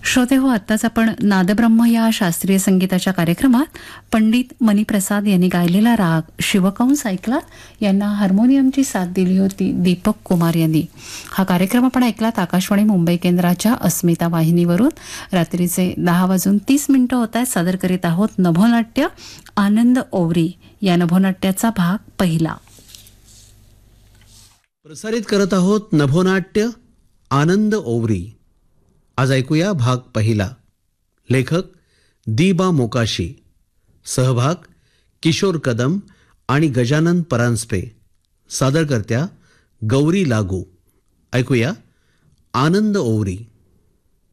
श्रोते हो, आत्ताच आपण नादब्रह्म या शास्त्रीय संगीताच्या कार्यक्रमात पंडित मणिप्रसाद यांनी गायलेला राग शिवकंस ऐकलात. यांना हार्मोनियमची साथ दिली होती दीपक कुमार यांनी. हा कार्यक्रम आपण ऐकलात आकाशवाणी मुंबई केंद्राच्या अस्मिता वाहिनीवरून. रात्रीचे 10:30 होत आहेत. सादर करीत आहोत नभोनाट्य आनंद ओवरी या नभोनाट्याचा भाग पहिला. प्रसारित करत आहोत नभोनाट्य आनंद ओवरी. आज ऐकूया भाग पहिला. लेखक दीबा मोकाशी, सहभाग किशोर कदम आणि गजानन परांजपे, सादरकर्त्या गौरी लागू. ऐकूया आनंद ओवरी.